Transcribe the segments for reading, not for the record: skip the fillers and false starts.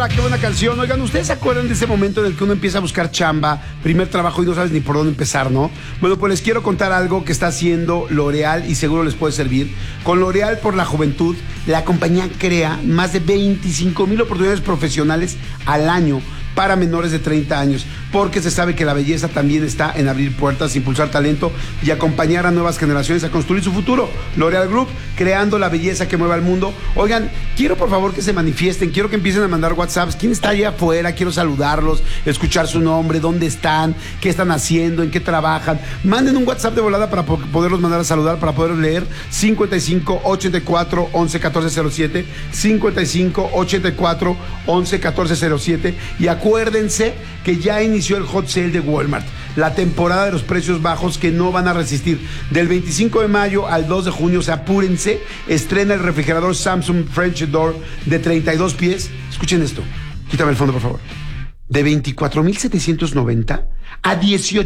rola, qué buena canción. Oigan, ¿ustedes se acuerdan de ese momento en el que uno empieza a buscar chamba, primer trabajo y no sabes ni por dónde empezar, no? Bueno, pues les quiero contar algo que está haciendo L'Oréal y seguro les puede servir. Con L'Oréal por la Juventud, la compañía crea más de 25,000 oportunidades profesionales al año para menores de 30 años, porque se sabe que la belleza también está en abrir puertas, impulsar talento y acompañar a nuevas generaciones a construir su futuro. L'Oréal Group, creando la belleza que mueve al mundo. Oigan, quiero por favor que se manifiesten, quiero que empiecen a mandar WhatsApps. ¿Quién está allá afuera? Quiero saludarlos, escuchar su nombre, dónde están, qué están haciendo, en qué trabajan. Manden un WhatsApp de volada para poderlos mandar a saludar, para poder leer. 55 84 11 14 07, 55 84 11 14 07. Y acuérdense que ya inició el hot sale de Walmart, la temporada de los precios bajos que no van a resistir. Del 25 de mayo al 2 de junio, o sea, apúrense, estrena el refrigerador Samsung French Door de 32 pies. Escuchen esto, quítame el fondo por favor. De 24,790 a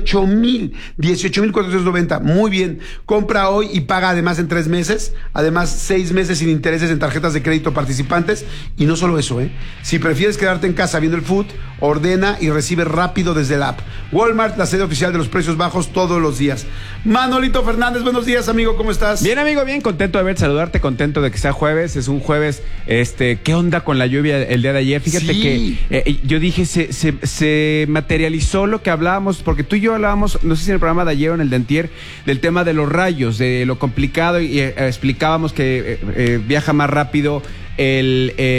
18,490. Muy bien. Compra hoy y paga además en 3 meses. Además, 6 meses sin intereses en tarjetas de crédito participantes. Y no solo eso, Si prefieres quedarte en casa viendo el food, ordena y recibe rápido desde la app. Walmart, la sede oficial de los precios bajos todos los días. Manolito Fernández, buenos días, amigo. ¿Cómo estás? Bien, amigo, bien. Contento de verte, saludarte. Contento de que sea jueves. Es un jueves. ¿Qué onda con la lluvia el día de ayer? Fíjate que yo dije, se materializó lo que hablábamos, porque tú y yo hablábamos, no sé si en el programa de ayer o en el de antier, del tema de los rayos, de lo complicado, y explicábamos que viaja más rápido el